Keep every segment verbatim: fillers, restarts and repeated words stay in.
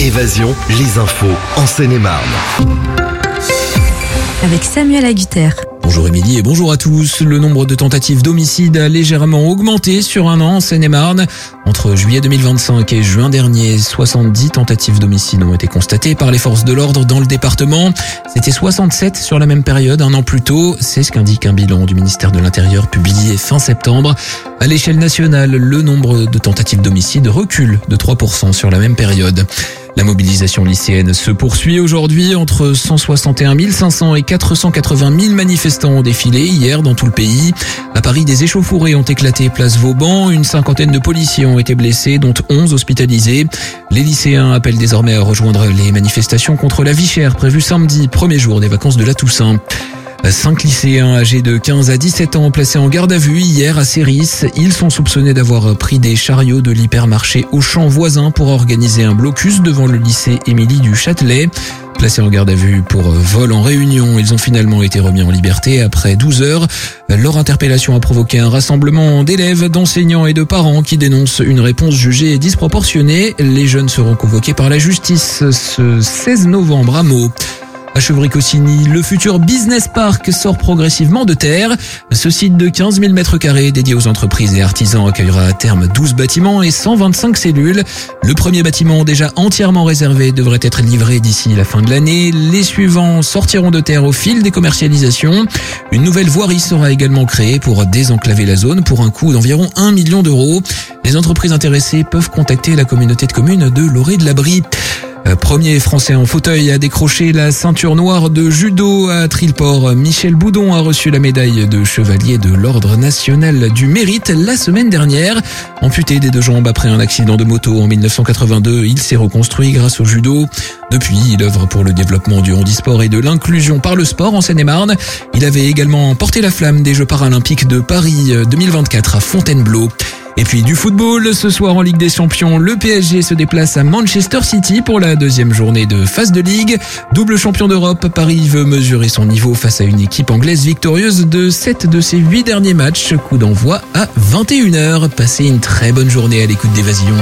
Évasion, les infos en Seine-et-Marne. Avec Samuel Agutter. Bonjour Émilie et bonjour à tous. Le nombre de tentatives d'homicide a légèrement augmenté sur un an en Seine-et-Marne. Entre juillet deux mille vingt-cinq et juin dernier, soixante-dix tentatives d'homicide ont été constatées par les forces de l'ordre dans le département. C'était soixante-sept sur la même période un an plus tôt. C'est ce qu'indique un bilan du ministère de l'Intérieur publié fin septembre. À l'échelle nationale, le nombre de tentatives d'homicide recule de trois pour cent sur la même période. La mobilisation lycéenne se poursuit aujourd'hui. Entre cent soixante et un mille cinq cents et quatre cent quatre-vingt mille manifestants ont défilé hier dans tout le pays. À Paris, des échauffourées ont éclaté place Vauban. Une cinquantaine de policiers ont été blessés, dont onze hospitalisés. Les lycéens appellent désormais à rejoindre les manifestations contre la vie chère prévues samedi, premier jour des vacances de la Toussaint. Cinq lycéens âgés de quinze à dix-sept ans placés en garde à vue hier à Séris. Ils sont soupçonnés d'avoir pris des chariots de l'hypermarché Auchan voisin pour organiser un blocus devant le lycée Émilie du Châtelet. Placés en garde à vue pour vol en réunion, ils ont finalement été remis en liberté après douze heures. Leur interpellation a provoqué un rassemblement d'élèves, d'enseignants et de parents qui dénoncent une réponse jugée disproportionnée. Les jeunes seront convoqués par la justice ce seize novembre à Meaux. À Chevry-Cossigny, le futur Business Park sort progressivement de terre. Ce site de quinze mille mètres carrés dédié aux entreprises et artisans accueillera à terme douze bâtiments et cent vingt-cinq cellules. Le premier bâtiment, déjà entièrement réservé, devrait être livré d'ici la fin de l'année. Les suivants sortiront de terre au fil des commercialisations. Une nouvelle voirie sera également créée pour désenclaver la zone pour un coût d'environ un million d'euros. Les entreprises intéressées peuvent contacter la communauté de communes de Loré-de-l'Abri. Premier Français en fauteuil à décrocher la ceinture noire de judo à Trillport. Michel Boudon a reçu la médaille de chevalier de l'Ordre national du mérite la semaine dernière. Amputé des deux jambes après un accident de moto en dix-neuf cent quatre-vingt-deux, il s'est reconstruit grâce au judo. Depuis, il œuvre pour le développement du handisport et de l'inclusion par le sport en Seine-et-Marne. Il avait également porté la flamme des Jeux paralympiques de Paris deux mille vingt-quatre à Fontainebleau. Et puis du football, ce soir en Ligue des Champions, le P S G se déplace à Manchester City pour la deuxième journée de phase de Ligue. Double champion d'Europe, Paris veut mesurer son niveau face à une équipe anglaise victorieuse de sept de ses huit derniers matchs. Coup d'envoi à vingt et une heures. Passez une très bonne journée à l'écoute d'Évasion.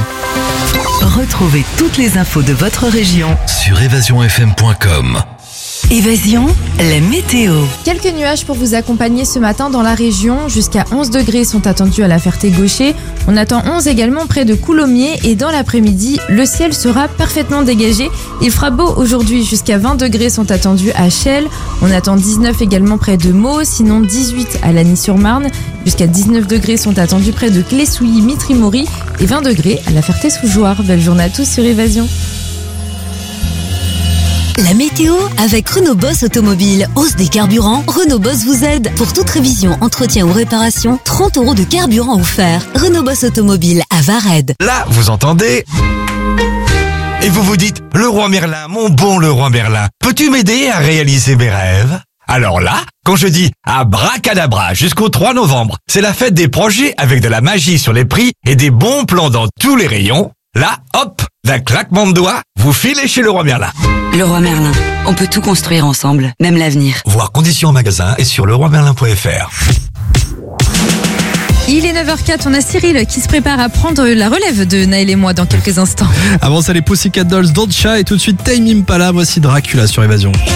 Retrouvez toutes les infos de votre région Sur évasion f m point com. Évasion, la météo. Quelques nuages pour vous accompagner ce matin dans la région. Jusqu'à onze degrés sont attendus à la Ferté-Gaucher. On attend onze également près de Coulommiers et dans l'après-midi, le ciel sera parfaitement dégagé. Il fera beau aujourd'hui, jusqu'à vingt degrés sont attendus à Chelles. On attend dix-neuf également près de Meaux, sinon dix-huit à Lagny-sur-Marne. Jusqu'à dix-neuf degrés sont attendus près de Clessouilly, Mitry-Mory et vingt degrés à la Ferté-sous-Jouarre. Belle journée à tous sur Évasion. La météo avec Renault Boss Automobile. Hausse des carburants, Renault Boss vous aide. Pour toute révision, entretien ou réparation, trente euros de carburant offert. Renault Boss Automobile à Vared. Là, vous entendez ? Et vous vous dites, le roi Merlin, mon bon le roi Merlin, peux-tu m'aider à réaliser mes rêves ? Alors là, quand je dis abracadabra jusqu'au trois novembre, c'est la fête des projets avec de la magie sur les prix et des bons plans dans tous les rayons. Là, hop, d'un claquement de doigts, vous filez chez le roi Merlin. Le roi Merlin, on peut tout construire ensemble, même l'avenir. Voir conditions en magasin et sur leroy merlin point f r. Il est neuf heures quatre, on a Cyril qui se prépare à prendre la relève de Naël et moi dans quelques instants. Avant ça, les Pussycat Dolls, Don't Shy et tout de suite Tame Impala. Voici Dracula sur Évasion.